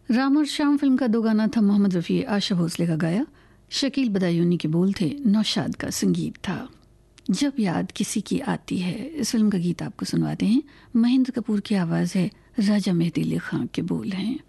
राम और श्याम फिल्म का दो गाना था। मोहम्मद रफ़ी, आशा भोसले का गाया, शकील बदायूनी के बोल थे, नौशाद का संगीत था। जब याद किसी की आती है, इस फिल्म का गीत आपको सुनवाते हैं। महेंद्र कपूर की आवाज़ है, राजा मेहदी अली खां के बोल हैं।